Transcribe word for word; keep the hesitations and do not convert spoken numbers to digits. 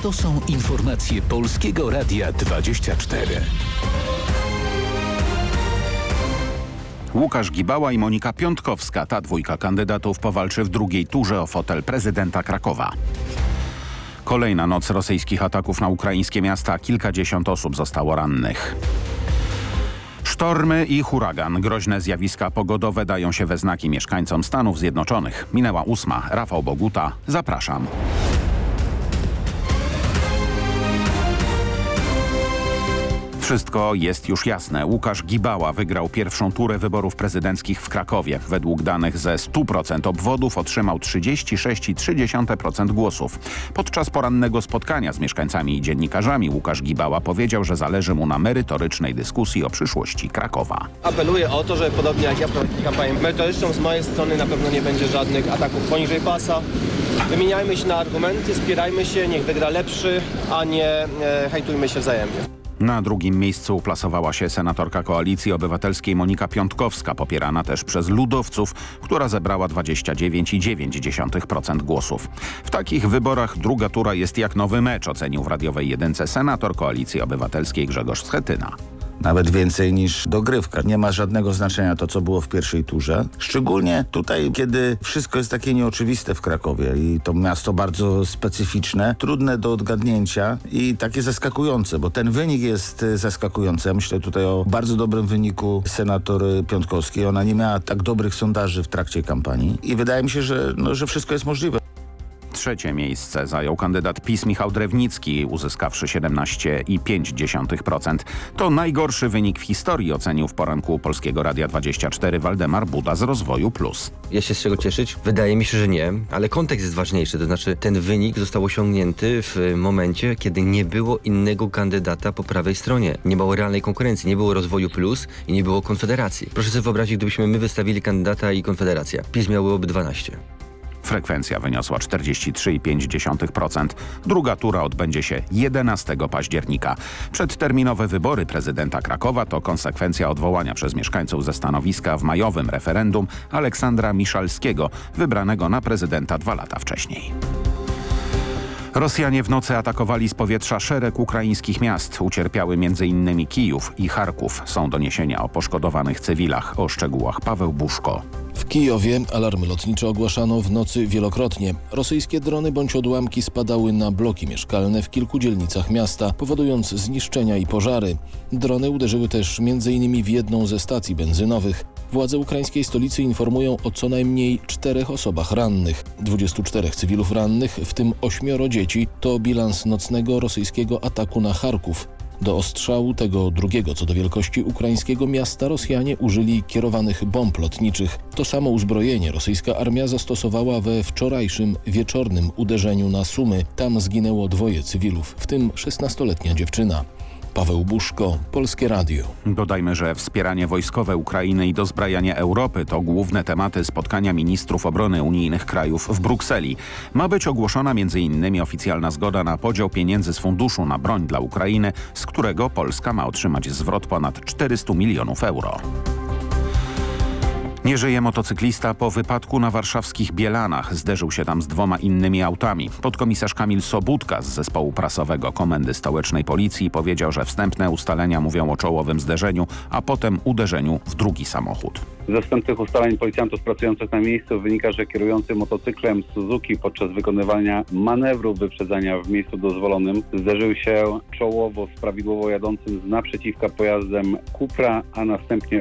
To są informacje Polskiego Radia dwadzieścia cztery. Łukasz Gibała i Monika Piątkowska. Ta dwójka kandydatów powalczy w drugiej turze o fotel prezydenta Krakowa. Kolejna noc rosyjskich ataków na ukraińskie miasta. Kilkadziesiąt osób zostało rannych. Sztormy i huragan. Groźne zjawiska pogodowe dają się we znaki mieszkańcom Stanów Zjednoczonych. Minęła ósma. Rafał Boguta. Zapraszam. Wszystko jest już jasne. Łukasz Gibała wygrał pierwszą turę wyborów prezydenckich w Krakowie. Według danych ze stu procent obwodów otrzymał trzydzieści sześć przecinek trzy procent głosów. Podczas porannego spotkania z mieszkańcami i dziennikarzami Łukasz Gibała powiedział, że zależy mu na merytorycznej dyskusji o przyszłości Krakowa. Apeluję o to, że podobnie jak ja prowadzę kampanię merytoryczną, z mojej strony na pewno nie będzie żadnych ataków poniżej pasa. Wymieniajmy się na argumenty, spierajmy się, niech wygra lepszy, a nie e, hejtujmy się wzajemnie. Na drugim miejscu uplasowała się senatorka Koalicji Obywatelskiej Monika Piątkowska, popierana też przez ludowców, która zebrała dwadzieścia dziewięć przecinek dziewięć procent głosów. W takich wyborach druga tura jest jak nowy mecz, ocenił w radiowej jedynce senator Koalicji Obywatelskiej Grzegorz Schetyna. Nawet więcej niż dogrywka. Nie ma żadnego znaczenia to, co było w pierwszej turze. Szczególnie tutaj, kiedy wszystko jest takie nieoczywiste w Krakowie i to miasto bardzo specyficzne, trudne do odgadnięcia i takie zaskakujące, bo ten wynik jest zaskakujący. Ja myślę tutaj o bardzo dobrym wyniku senator Piątkowskiej. Ona nie miała tak dobrych sondaży w trakcie kampanii i wydaje mi się, że, no, że wszystko jest możliwe. Trzecie miejsce zajął kandydat PiS Michał Drewnicki, uzyskawszy siedemnaście przecinek pięć procent. To najgorszy wynik w historii, ocenił w poranku Polskiego Radia dwadzieścia cztery Waldemar Buda z Rozwoju Plus. Jest się z czego cieszyć? Wydaje mi się, że nie, ale kontekst jest ważniejszy. To znaczy ten wynik został osiągnięty w momencie, kiedy nie było innego kandydata po prawej stronie. Nie było realnej konkurencji, nie było Rozwoju Plus i nie było Konfederacji. Proszę sobie wyobrazić, gdybyśmy my wystawili kandydata i Konfederacja. PiS miałoby dwanaście. Frekwencja wyniosła czterdzieści trzy przecinek pięć procent. Druga tura odbędzie się jedenastego października. Przedterminowe wybory prezydenta Krakowa to konsekwencja odwołania przez mieszkańców ze stanowiska w majowym referendum Aleksandra Miszalskiego, wybranego na prezydenta dwa lata wcześniej. Rosjanie w nocy atakowali z powietrza szereg ukraińskich miast. Ucierpiały między innymi Kijów i Charków. Są doniesienia o poszkodowanych cywilach. O szczegółach Paweł Buszko. W Kijowie alarmy lotnicze ogłaszano w nocy wielokrotnie. Rosyjskie drony bądź odłamki spadały na bloki mieszkalne w kilku dzielnicach miasta, powodując zniszczenia i pożary. Drony uderzyły też między innymi w jedną ze stacji benzynowych. Władze ukraińskiej stolicy informują o co najmniej czterech osobach rannych. dwudziestu czterech cywilów rannych, w tym ośmioro dzieci, to bilans nocnego rosyjskiego ataku na Charków. Do ostrzału tego drugiego co do wielkości ukraińskiego miasta Rosjanie użyli kierowanych bomb lotniczych. To samo uzbrojenie rosyjska armia zastosowała we wczorajszym wieczornym uderzeniu na Sumy. Tam zginęło dwoje cywilów, w tym szesnastoletnia dziewczyna. Paweł Buszko, Polskie Radio. Dodajmy, że wspieranie wojskowe Ukrainy i dozbrajanie Europy to główne tematy spotkania ministrów obrony unijnych krajów w Brukseli. Ma być ogłoszona między innymi oficjalna zgoda na podział pieniędzy z funduszu na broń dla Ukrainy, z którego Polska ma otrzymać zwrot ponad czterystu milionów euro. Nie żyje motocyklista po wypadku na warszawskich Bielanach. Zderzył się tam z dwoma innymi autami. Podkomisarz Kamil Sobudka z zespołu prasowego Komendy Stołecznej Policji powiedział, że wstępne ustalenia mówią o czołowym zderzeniu, a potem uderzeniu w drugi samochód. Ze wstępnych ustaleń policjantów pracujących na miejscu wynika, że kierujący motocyklem Suzuki podczas wykonywania manewru wyprzedzania w miejscu dozwolonym zderzył się czołowo z prawidłowo jadącym z naprzeciwka pojazdem Cupra, a następnie